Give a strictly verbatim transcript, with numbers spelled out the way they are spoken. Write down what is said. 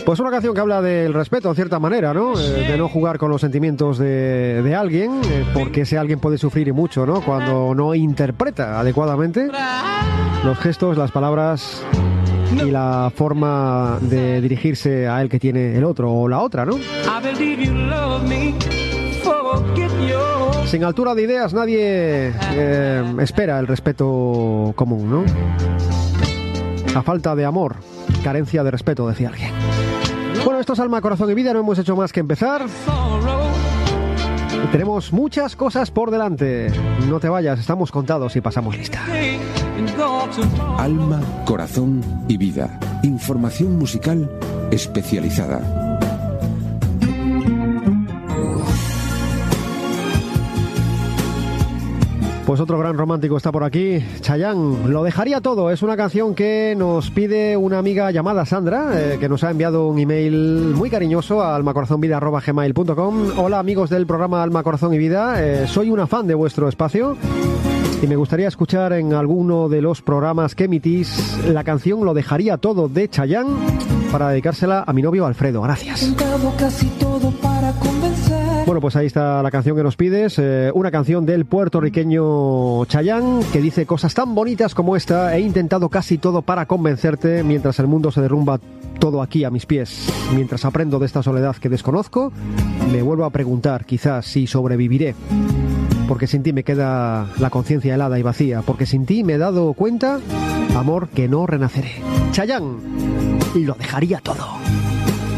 Pues una canción que habla del respeto, en cierta manera, ¿no? Eh, de no jugar con los sentimientos de, de alguien, eh, porque ese alguien puede sufrir y mucho, ¿no? Cuando no interpreta adecuadamente los gestos, las palabras y la forma de dirigirse a él que tiene el otro o la otra, ¿no? Sin altura de ideas nadie eh, espera el respeto común, ¿no? A falta de amor, carencia de respeto, decía alguien. Bueno, esto es Alma, Corazón y Vida, no hemos hecho más que empezar. Y tenemos muchas cosas por delante. No te vayas, estamos contados y pasamos lista. Alma, Corazón y Vida. Información musical especializada. Pues otro gran romántico está por aquí, Chayanne, Lo dejaría todo. Es una canción que nos pide una amiga llamada Sandra, eh, que nos ha enviado un email muy cariñoso a almacorazonvida arroba gmail punto com. Hola amigos del programa Alma, Corazón y Vida, eh, soy una fan de vuestro espacio y me gustaría escuchar en alguno de los programas que emitís la canción Lo dejaría todo de Chayanne para dedicársela a mi novio Alfredo. Gracias. Bueno, pues ahí está la canción que nos pides, eh, una canción del puertorriqueño Chayanne que dice cosas tan bonitas como esta: he intentado casi todo para convencerte, mientras el mundo se derrumba todo aquí a mis pies. Mientras aprendo de esta soledad que desconozco, me vuelvo a preguntar quizás si sobreviviré. Porque sin ti me queda la conciencia helada y vacía, porque sin ti me he dado cuenta, amor, que no renaceré. Chayanne, Lo dejaría todo.